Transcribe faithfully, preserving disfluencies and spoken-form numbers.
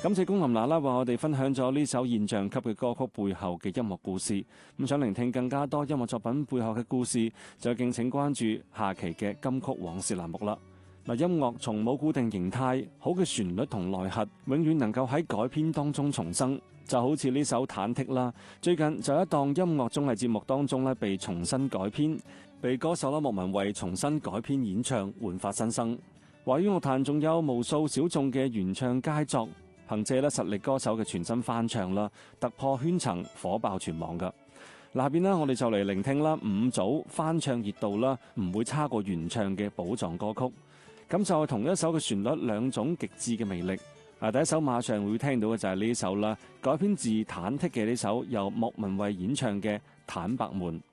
感謝龔琳娜啦，為我哋分享咗呢首現象級嘅歌曲背後嘅音樂故事。咁想聆聽更加多音樂作品背後嘅故事，就敬請關注下期嘅金曲往事欄目啦。嗱，音樂從冇固定形態，好嘅旋律同內核，永遠能夠喺改編當中重生。就好似呢首《忐忑》啦，最近就一檔音樂綜藝節目當中咧被重新改編，被歌手啦莫文蔚重新改編演唱，煥發新生。華語樂壇仲有無數小眾嘅原唱佳作，憑借咧實力歌手嘅全新翻唱啦，突破圈層，火爆全網噶。下邊呢，我哋就嚟聆聽啦五組翻唱熱度啦，唔會差過原唱嘅寶藏歌曲。咁就係同一首嘅旋律，兩種極致嘅魅力。嗱，第一首馬上會聽到嘅就係呢首啦，改編自《忐忑》嘅呢首由莫文蔚演唱嘅《坦白門》。